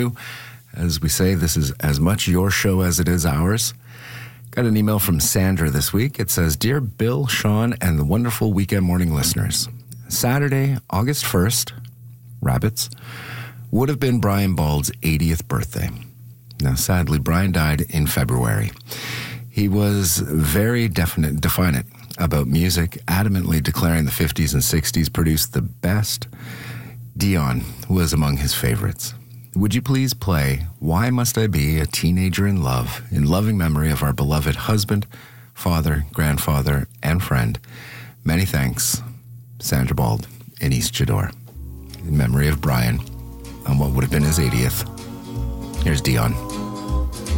you. As we say, this is as much your show as it is ours. Got an email from Sandra this week. It says, Dear Bill, Sean, and the wonderful Weekend Morning listeners, Saturday, August 1st, Rabbits, would have been Brian Bald's 80th birthday. Now, sadly, Brian died in February. He was very definite about music, adamantly declaring the 50s and 60s produced the best. Dion was among his favorites. Would you please play Why Must I Be a Teenager in Love in loving memory of our beloved husband, father, grandfather, and friend. Many thanks, Sandra Bald in East Chador. In memory of Brian on what would have been his 80th. Here's Dion.